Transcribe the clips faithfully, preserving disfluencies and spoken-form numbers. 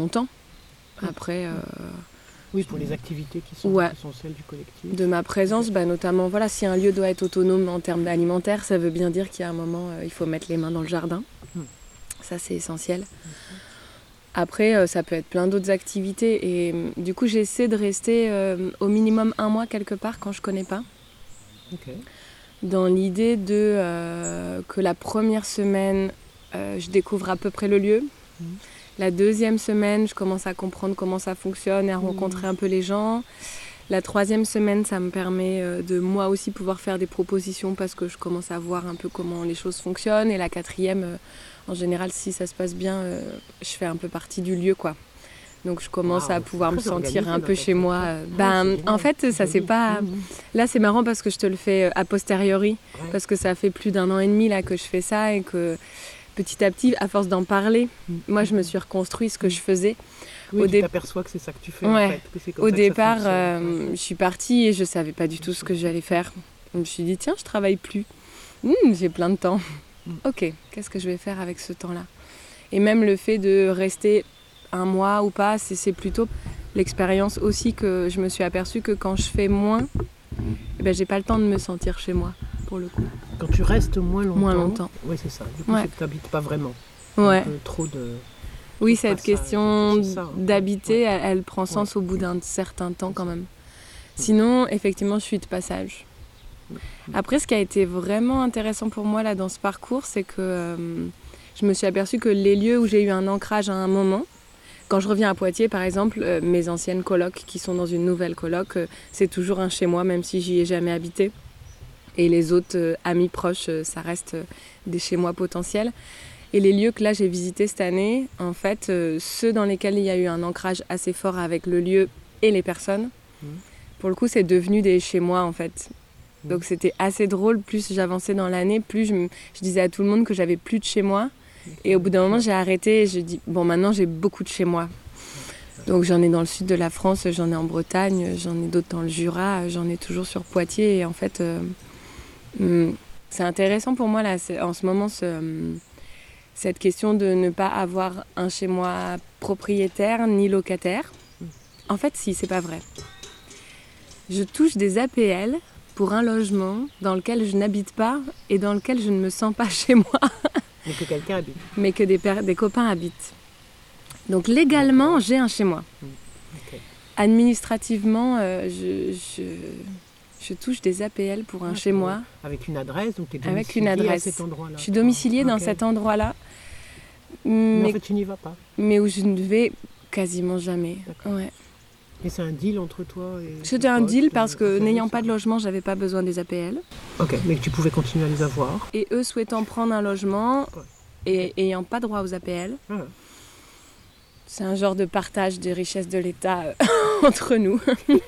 mon temps. Après... Euh, oui, pour les activités qui sont, ouais. qui sont celles du collectif. De ma présence, bah, notamment, voilà, si un lieu doit être autonome en termes alimentaires, ça veut bien dire qu'il y a un moment, euh, il faut mettre les mains dans le jardin. Mmh. Ça, c'est essentiel. Mmh. Après, euh, ça peut être plein d'autres activités. Et euh, du coup, j'essaie de rester euh, au minimum un mois quelque part quand je ne connais pas. Okay. Dans l'idée de euh, que la première semaine, euh, je découvre à peu près le lieu. Mmh. La deuxième semaine, je commence à comprendre comment ça fonctionne et à rencontrer mmh. un peu les gens. La troisième semaine, ça me permet euh, de moi aussi pouvoir faire des propositions parce que je commence à voir un peu comment les choses fonctionnent. Et la quatrième, euh, en général, si ça se passe bien, euh, je fais un peu partie du lieu, quoi. Donc je commence wow, à pouvoir me sentir un peu chez moi. Euh, ben, en fait, ça c'est pas... Là, c'est marrant parce que je te le fais a posteriori. Ouais. Parce que ça fait plus d'un an et demi là, que je fais ça et que... Petit à petit, à force d'en parler, moi je me suis reconstruit ce que je faisais. Oui, Au tu dé... t'aperçois que c'est ça que tu fais ouais. en fait. Que c'est comme Au ça départ, que ça euh, je suis partie et je ne savais pas du tout ce que j'allais faire. Je me suis dit, tiens, je ne travaille plus. Mmh, j'ai plein de temps. Ok, qu'est-ce que je vais faire avec ce temps-là? Et même le fait de rester un mois ou pas, c'est, c'est plutôt l'expérience aussi que je me suis aperçue que quand je fais moins, eh ben, je n'ai pas le temps de me sentir chez moi. Pour le coup. Quand tu restes moins longtemps, moins longtemps. Oui, c'est ça. Du coup, ouais. c'est que tu n'habites pas vraiment. Ouais. Un peu trop de... Oui, cette question ça, hein. d'habiter, ouais. elle, elle prend sens ouais. au bout d'un certain temps quand même. Sinon, effectivement, je suis de passage. Après, ce qui a été vraiment intéressant pour moi là, dans ce parcours, c'est que euh, je me suis aperçue que les lieux où j'ai eu un ancrage à un moment, quand je reviens à Poitiers, par exemple, euh, mes anciennes colocs qui sont dans une nouvelle coloc, euh, c'est toujours un chez moi, même si j'y ai jamais habité. Et les autres euh, amis proches, euh, ça reste euh, des chez moi potentiels. Et les lieux que là j'ai visités cette année, en fait, euh, ceux dans lesquels il y a eu un ancrage assez fort avec le lieu et les personnes, mmh. pour le coup, c'est devenu des chez moi en fait. Mmh. Donc c'était assez drôle. Plus j'avançais dans l'année, plus je, me, je disais à tout le monde que j'avais plus de chez moi. Mmh. Et au bout d'un moment, j'ai arrêté et je dis bon, maintenant j'ai beaucoup de chez moi. Donc j'en ai dans le sud de la France, j'en ai en Bretagne, j'en ai d'autres dans le Jura, j'en ai toujours sur Poitiers. Et en fait. Euh, C'est intéressant pour moi là, en ce moment ce, cette question de ne pas avoir un chez moi propriétaire ni locataire. En fait, si, c'est pas vrai. Je touche des A P L pour un logement dans lequel je n'habite pas et dans lequel je ne me sens pas chez moi. Mais que quelqu'un habite. Mais que des, per- des copains habitent. Donc légalement, j'ai un chez moi. Okay. Administrativement, euh, je... je... Je touche des A P L pour un ah, chez moi. Avec une adresse, donc tu es domiciliée Avec une adresse. à cet endroit-là. Je suis domiciliée okay. dans cet endroit-là. Mais, mais en fait, tu n'y vas pas. Mais où je ne vais quasiment jamais. Ouais. Et c'est un deal entre toi et... C'était un deal parce que n'ayant pas de logement, j'avais pas besoin des A P L. Ok, mais que tu pouvais continuer à les avoir. Et eux souhaitant prendre un logement ouais. et ayant pas droit aux A P L. Ah. C'est un genre de partage des richesses de l'État euh, entre nous.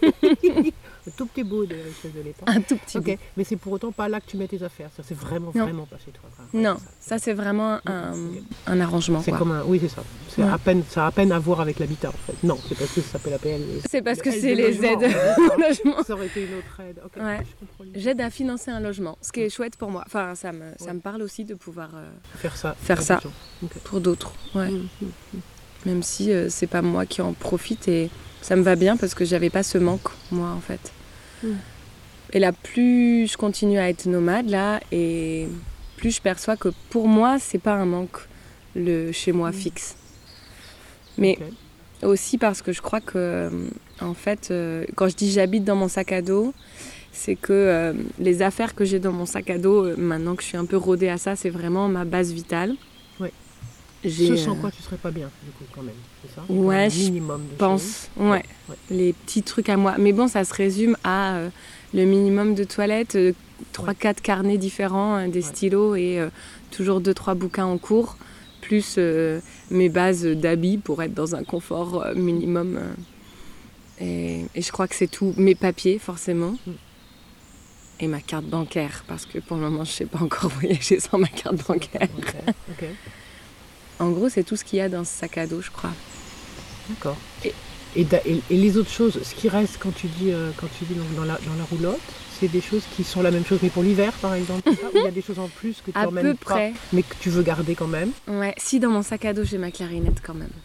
Un tout petit bout de richesse de l'État. Un tout petit okay. bout. Mais c'est pour autant pas là que tu mets tes affaires. Ça, c'est vraiment, non. vraiment pas chez toi. Non, ça, ça c'est vraiment un, okay. un arrangement. C'est quoi. comme un... Oui, c'est ça. C'est ouais. à peine, ça a à peine à voir avec l'habitat, en fait. Non, c'est parce que ça s'appelle A P L. C'est parce que c'est les aides au logement. Ça aurait été une autre aide. Okay. Ouais. J'aide à financer un logement, ce qui est chouette pour moi. Enfin, ça me, ouais. ça me parle aussi de pouvoir euh, faire ça, faire ça okay. pour d'autres. Ouais. Mmh, mmh, mmh. Même si euh, c'est pas moi qui en profite et ça me va bien parce que j'avais pas ce manque, moi, en fait. Mmh. Et là, plus je continue à être nomade, là, et plus je perçois que pour moi, c'est pas un manque, le chez moi mmh. fixe. Mais okay. aussi parce que je crois que, en fait, euh, quand je dis j'habite dans mon sac à dos, c'est que euh, les affaires que j'ai dans mon sac à dos, euh, maintenant que je suis un peu rodée à ça, c'est vraiment ma base vitale. Ouais. J'ai, Ce sans euh... quoi tu serais pas bien, du coup, quand même, c'est ça? Ouais, minimum je de pense, ouais. Ouais, ouais. Les petits trucs à moi. Mais bon, ça se résume à euh, le minimum de toilettes, euh, trois quatre ouais. carnets différents, euh, des ouais. stylos et euh, toujours deux trois bouquins en cours, plus euh, mes bases d'habits pour être dans un confort euh, minimum. Euh, et, et je crois que c'est tout. Mes papiers, forcément. Mm. Et ma carte bancaire, parce que pour le moment, je ne sais pas encore voyager sans ma carte bancaire. Okay. Okay. En gros, c'est tout ce qu'il y a dans ce sac à dos, je crois. D'accord. Et, et, et, et les autres choses, ce qui reste quand tu dis, euh, quand tu dis dans, dans, la, dans la roulotte, c'est des choses qui sont la même chose, mais pour l'hiver, par exemple, ça, ou il y a des choses en plus que tu à emmènes peu près. pas, mais que tu veux garder quand même? Ouais, si dans mon sac à dos, j'ai ma clarinette quand même.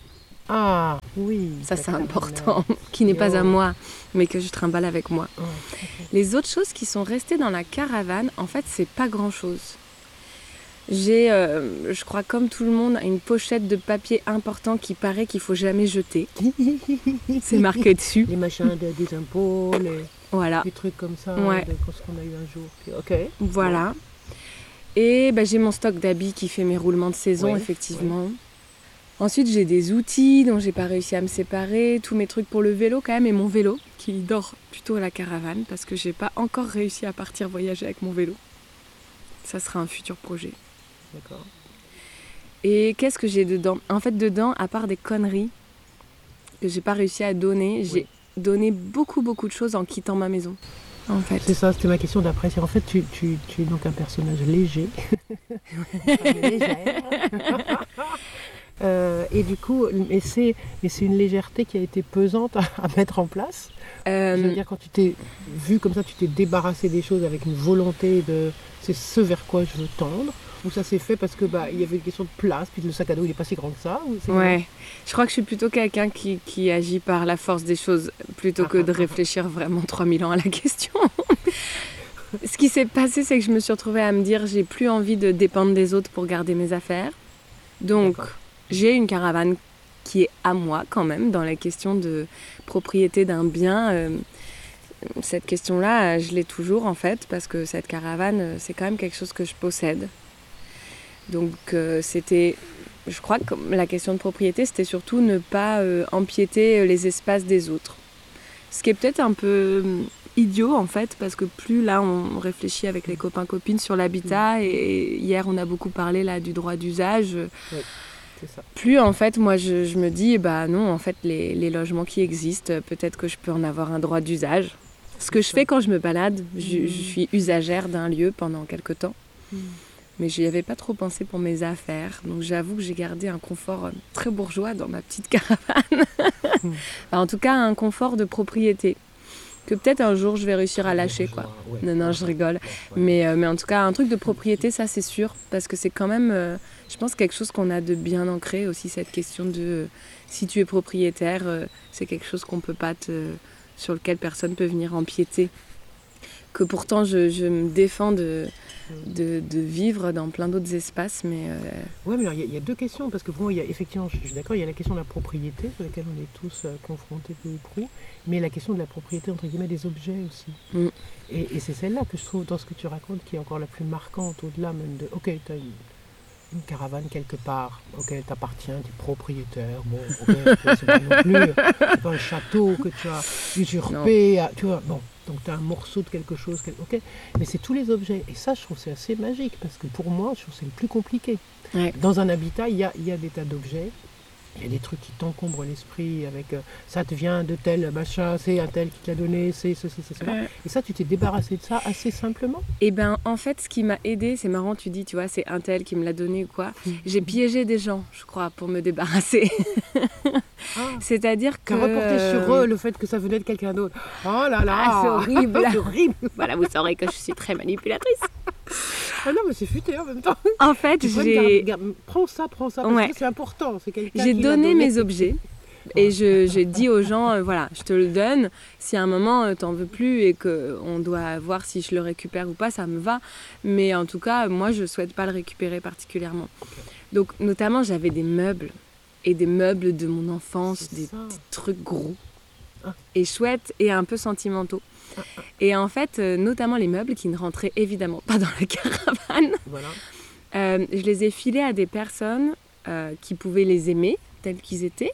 Ah, oui. Ça, la c'est camionnette. important, qui n'est pas Yo. à moi, mais que je trimballe avec moi. Ouais, ok. Les autres choses qui sont restées dans la caravane, en fait, c'est pas grand-chose. J'ai, euh, je crois comme tout le monde, une pochette de papier important qui paraît qu'il faut jamais jeter. C'est marqué dessus. Les machins de- des impôts, les, Voilà, les trucs comme ça, Ouais. de, ce qu'on a eu un jour. Puis, ok. voilà. Et bah, j'ai mon stock d'habits qui fait mes roulements de saison, Ouais, effectivement. Ensuite, j'ai des outils dont j'ai pas réussi à me séparer, tous mes trucs pour le vélo quand même, et mon vélo qui dort plutôt à la caravane parce que j'ai pas encore réussi à partir voyager avec mon vélo. Ça sera un futur projet. D'accord. Et qu'est-ce que j'ai dedans? En fait, dedans, à part des conneries que j'ai pas réussi à donner, j'ai Oui. donné beaucoup, beaucoup de choses en quittant ma maison. En fait. C'est ça, c'était ma question d'après. C'est en fait, tu, tu, tu es donc un personnage léger. Légère. Euh, et du coup, mais c'est, mais c'est une légèreté qui a été pesante à, à mettre en place. Euh, Je veux dire, quand tu t'es vu comme ça, tu t'es débarrassé des choses avec une volonté de c'est ce vers quoi je veux tendre. Ou ça s'est fait parce que bah il y avait une question de place, puis le sac à dos il est pas si grand que ça. Ou c'est Ouais, je crois que je suis plutôt quelqu'un qui, qui agit par la force des choses plutôt que de réfléchir vraiment trois mille ans à la question. Ce qui s'est passé, c'est que je me suis retrouvée à me dire j'ai plus envie de dépendre des autres pour garder mes affaires. Donc, D'accord. j'ai une caravane qui est à moi quand même dans la question de propriété d'un bien. Euh, cette question-là, je l'ai toujours en fait parce que cette caravane, c'est quand même quelque chose que je possède. Donc, euh, c'était... Je crois que la question de propriété, c'était surtout ne pas euh, empiéter les espaces des autres. Ce qui est peut-être un peu euh, idiot en fait, parce que plus là on réfléchit avec les copains-copines sur l'habitat, et hier on a beaucoup parlé là du droit d'usage, C'est ça. plus en fait moi je, je me dis, bah non, en fait les, les logements qui existent, peut-être que je peux en avoir un droit d'usage. Ce que je fais quand je me balade, je, je suis usagère d'un lieu pendant quelque temps. Mm. Mais je n'y avais pas trop pensé pour mes affaires. Donc j'avoue que j'ai gardé un confort très bourgeois dans ma petite caravane. Enfin, en tout cas, un confort de propriété. Que peut-être un jour je vais réussir à lâcher, quoi. Ouais. Non, non, je rigole. Ouais. Mais, euh, mais en tout cas, un truc de propriété, ça c'est sûr. Parce que c'est quand même, euh, je pense, quelque chose qu'on a de bien ancré aussi, cette question de euh, si tu es propriétaire, euh, c'est quelque chose qu'on peut pas te, sur lequel personne peut venir empiéter. Que pourtant je, je me défends de, de, de vivre dans plein d'autres espaces, mais euh, Ouais, mais alors, il y, a- il y a deux questions, parce que pour moi, il y a effectivement, je suis d'accord, il y a la question de la propriété, sur laquelle on est tous euh, confrontés peu ou prou, mais la question de la propriété, entre guillemets, des objets aussi. Mm. Et, et c'est celle-là que je trouve, dans ce que tu racontes, qui est encore la plus marquante, au-delà même de, ok, tu as une, une caravane quelque part, ok, elle t'appartient, tu es propriétaire, bon, ok, c'est pas non plus euh, c'est pas un château que tu as usurpé, à- tu vois, bon. Donc tu as un morceau de quelque chose, quel- ok, mais c'est tous les objets. Et ça, je trouve que c'est assez magique, parce que pour moi, je trouve que c'est le plus compliqué. ouais. Dans un habitat, il y a, il y a des tas d'objets, il y a des trucs qui t'encombrent l'esprit, avec euh, ça te vient de tel machin, c'est un tel qui te l'a donné, c'est ceci, c'est cela. Ouais. Et ça, tu t'es débarrassé de ça assez simplement. Et ben en fait, ce qui m'a aidé, c'est marrant, tu dis, tu vois, c'est un tel qui me l'a donné ou quoi. J'ai piégé des gens, je crois, pour me débarrasser. Ah, C'est-à-dire que tu as reporté sur eux le fait que ça venait de quelqu'un d'autre. Oh là là, Ah, c'est horrible. c'est horrible. Voilà, vous saurez que je suis très manipulatrice. Ah non, mais c'est futé en même temps. En fait, Tu prends une j'ai garde- garde- Prends ça, prends ça, parce Ouais. que c'est important. C'est quelqu'un j'ai qui l'a donné donné. mes objets. Et je, j'ai dit aux gens, euh, voilà, je te le donne. Si à un moment, euh, t'en veux plus et qu'on doit voir si je le récupère ou pas, ça me va. Mais en tout cas, moi, je souhaite pas le récupérer particulièrement. Donc, notamment, j'avais des meubles. Et des meubles de mon enfance, C'est des ça. petits trucs gros. Ah. Et chouettes et un peu sentimentaux. Et en fait, euh, notamment les meubles qui ne rentraient évidemment pas dans la caravane. Voilà. Euh, je les ai filés à des personnes euh, qui pouvaient les aimer tels qu'ils étaient,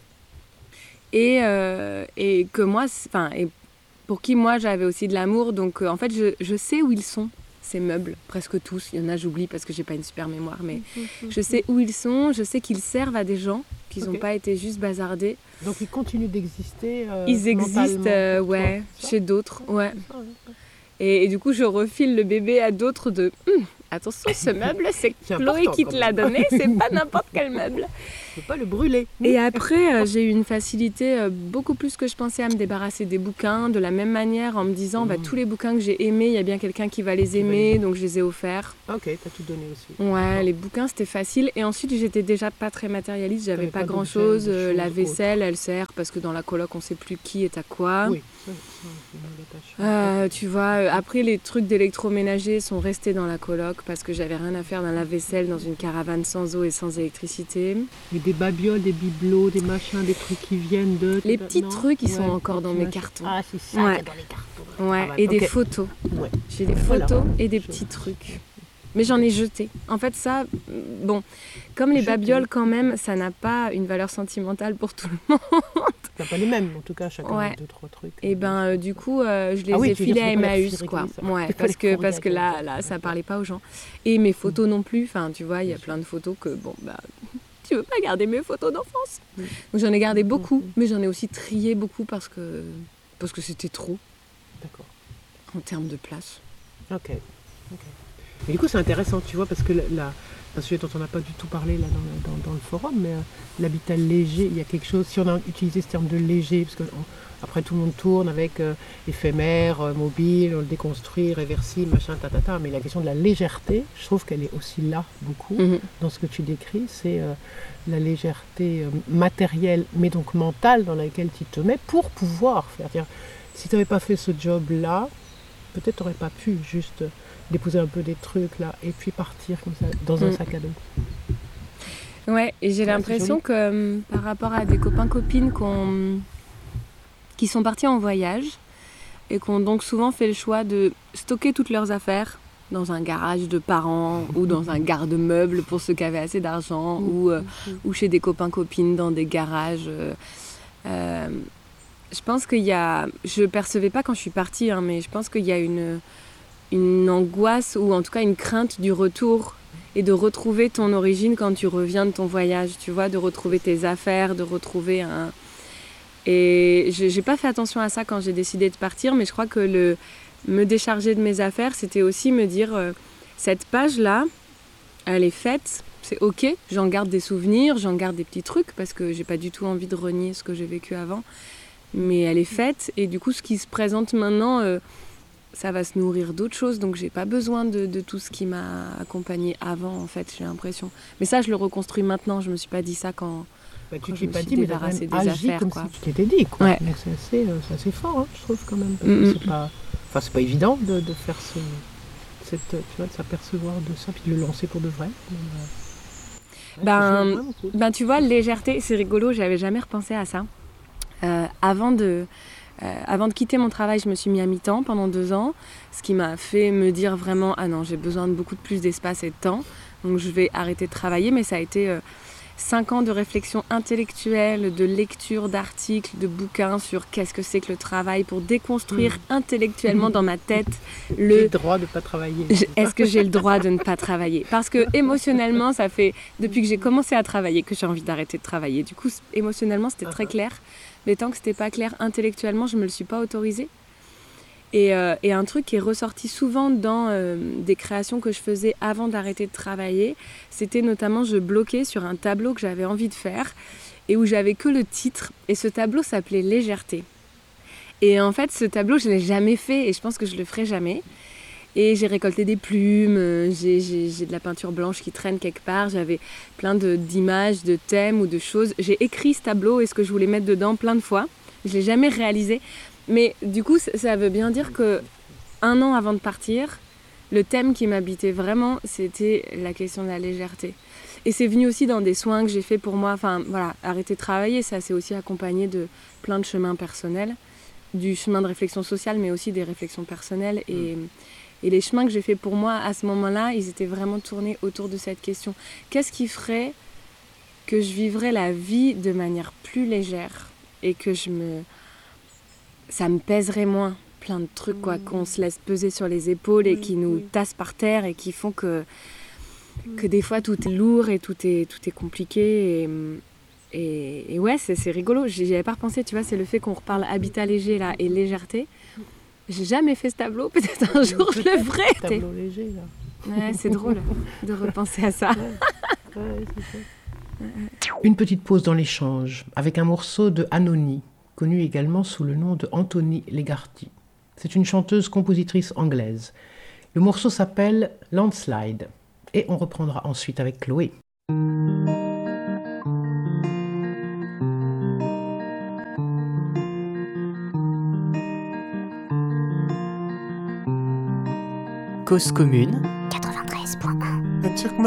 et, euh, et que moi, enfin, et pour qui moi j'avais aussi de l'amour. Donc euh, en fait, je, je sais où ils sont, ces meubles, presque tous. Il y en a, j'oublie parce que j'ai pas une super mémoire, mais je sais où ils sont. Je sais qu'ils servent à des gens, qu'ils n'ont Ok. pas été juste bazardés. Donc ils continuent d'exister. euh, Ils existent, mentalement euh, pour toi, ouais, c'est ça chez d'autres, ouais. C'est ça, ouais. Et, et du coup, je refile le bébé à d'autres de Hum, attention, ce meuble, c'est C'est Chloé important, qui quand te l'a même. donné, c'est pas n'importe quel meuble. peux pas le brûler. Et après, euh, j'ai eu une facilité euh, beaucoup plus que je pensais à me débarrasser des bouquins, de la même manière en me disant, bah, Mmh. tous les bouquins que j'ai aimés, il y a bien quelqu'un qui va les Qui va aimer, les- donc je les ai offerts. Ok, t'as tout donné aussi. Ouais, les bouquins c'était facile. Et ensuite, j'étais déjà pas très matérialiste, j'avais T'avais pas, pas grand d'objets, chose. de Euh, la choses vaisselle, elle sert parce que dans la coloc, on sait plus qui est à quoi. Oui, ça, ça, c'est une attachement. Euh, tu vois, euh, après les trucs d'électroménager sont restés dans la coloc parce que j'avais rien à faire d'un lave-vaisselle dans une caravane sans eau et sans électricité. Et des babioles, des bibelots, des machins, des trucs qui viennent de... Les petits non trucs, ils sont Ouais, encore dans petits mes machins. cartons. Ah, c'est ça, Ouais. c'est dans les cartons. Ouais, Ah, et des ok. photos. Ouais. J'ai des Voilà. photos et des Je- petits trucs. Mais j'en ai jeté. En fait, ça, bon, comme les Jeté. babioles, quand même, ça n'a pas une valeur sentimentale pour tout le monde. T'as pas les mêmes, en tout cas, chacun Ouais. a deux, trois trucs. Et ben, euh, du coup, euh, je les Ah oui, ai tu veux dire, filés à tu peux pas les Emmaüs, fourrer quoi. comme ça. Ouais, Tu peux parce les que, fourrer parce que à là, quelqu'un. là, ça D'accord. parlait pas aux gens. Et mes photos Mm. non plus. Enfin, tu vois, il y a Bien plein sûr. de photos que, bon, bah, tu veux pas garder mes photos d'enfance. Mm. Donc j'en ai gardé beaucoup, Mm. mais j'en ai aussi trié beaucoup parce que, parce que c'était trop D'accord. en termes de place. Ok. ok. Et du coup, c'est intéressant, tu vois, parce que la, la- un sujet dont on n'a pas du tout parlé là dans, dans- dans le forum, mais euh, l'habitat léger, il y a quelque chose, si on a utilisé ce terme de léger, parce que on- après tout le monde tourne avec euh, éphémère, euh, mobile, on le déconstruit, réversible, machin, tatata, mais la question de la légèreté, je trouve qu'elle est aussi là beaucoup, Mhm. dans ce que tu décris, c'est euh, la légèreté euh, matérielle, mais donc mentale dans laquelle tu te mets pour pouvoir faire. C'est-à-dire, si tu n'avais pas fait ce job-là, peut-être tu n'aurais pas pu juste déposer un peu des trucs là et puis partir comme ça dans un Mm. sac à dos. Ouais, et j'ai Ouais, l'impression c'est que euh, par rapport à des copains-copines qu'on- qui sont partis en voyage et qui ont donc souvent fait le choix de stocker toutes leurs affaires dans un garage de parents ou dans un garde-meubles pour ceux qui avaient assez d'argent ou, euh, ou chez des copains-copines dans des garages. euh, euh, je pense qu'il y a... Je percevais pas quand je suis partie, hein, mais je pense qu'il y a une, une angoisse ou en tout cas une crainte du retour et de retrouver ton origine quand tu reviens de ton voyage, tu vois, de retrouver tes affaires, de retrouver un... Et je n'ai pas fait attention à ça quand j'ai décidé de partir, mais je crois que le me décharger de mes affaires, c'était aussi me dire, euh, cette page-là, elle est faite, c'est ok, j'en garde des souvenirs, j'en garde des petits trucs, parce que j'ai pas du tout envie de renier ce que j'ai vécu avant, mais elle est faite, et du coup, ce qui se présente maintenant... euh, ça va se nourrir d'autres choses, donc j'ai pas besoin de, de tout ce qui m'a accompagnée avant, en fait, j'ai l'impression. Mais ça, je le reconstruis maintenant, je me suis pas dit ça quand... Bah, tu Quand t'es je me pas suis dit, mais t'as quand débarrassée même des agi affaires, comme quoi. si tu t'étais dit, quoi. Ouais. Donc c'est assez, euh, c'est assez fort, hein, je trouve, quand même. Parce que Mm-mm. c'est pas... Enfin, c'est pas évident de, de faire ce... Cette, tu vois, de s'apercevoir de ça, puis de le lancer pour de vrai. Mais, euh, ouais, Ben, c'est vraiment cool. Ben tu vois, légèreté, c'est rigolo, j'avais jamais repensé à ça. Euh, avant de... Euh, avant de quitter mon travail, je me suis mis à mi-temps pendant deux ans, ce qui m'a fait me dire vraiment « Ah non, j'ai besoin de beaucoup de plus d'espace et de temps, donc je vais arrêter de travailler ». Mais ça a été euh, cinq ans de réflexion intellectuelle, de lecture d'articles, de bouquins sur qu'est-ce que c'est que le travail pour déconstruire Mmh. intellectuellement dans ma tête J'ai le... le droit de pas travailler. Je- Est-ce que j'ai le droit de ne pas travailler? Parce que émotionnellement, ça fait depuis que j'ai commencé à travailler que j'ai envie d'arrêter de travailler. Du coup, c- émotionnellement, c'était très clair. Mais tant que c'était pas clair intellectuellement, je me le suis pas autorisé. Et, euh, et un truc qui est ressorti souvent dans euh, des créations que je faisais avant d'arrêter de travailler, c'était notamment je bloquais sur un tableau que j'avais envie de faire et où j'avais que le titre. Et ce tableau s'appelait Légèreté. Et en fait, ce tableau, je l'ai jamais fait et je pense que je le ferai jamais. Et j'ai récolté des plumes, euh, j'ai, j'ai, j'ai de la peinture blanche qui traîne quelque part, j'avais plein de, d'images, de thèmes ou de choses. J'ai écrit ce tableau et ce que je voulais mettre dedans plein de fois. Je ne l'ai jamais réalisé. Mais du coup, ça, ça veut bien dire que un an avant de partir, le thème qui m'habitait vraiment, c'était la question de la légèreté. Et c'est venu aussi dans des soins que j'ai fait pour moi. Enfin, voilà, arrêter de travailler, ça s'est aussi accompagné de plein de chemins personnels, du chemin de réflexion sociale, mais aussi des réflexions personnelles. Et... Et les chemins que j'ai fait pour moi à ce moment-là, ils étaient vraiment tournés autour de cette question. Qu'est-ce qui ferait que je vivrais la vie de manière plus légère et que je me... ça me pèserait moins? Plein de trucs quoi, qu'on se laisse peser sur les épaules et Oui, qui nous oui. tassent par terre et qui font que, que des fois tout est lourd et tout est, tout est compliqué. Et, et, et ouais, c'est, c'est rigolo. J'y avais pas repensé, tu vois, c'est le fait qu'on reparle habitat léger là et légèreté. J'ai jamais fait ce tableau, peut-être un jour je le ferai. Tableau léger, là. Ouais, c'est drôle de repenser à ça. Ouais, ouais, c'est ça. Une petite pause dans l'échange avec un morceau de Anony, connue également sous le nom de Anthony Legarty. C'est une chanteuse-compositrice anglaise. Le morceau s'appelle Landslide et on reprendra ensuite avec Chloé. Cause commune quatre-vingt-treize point un. I took my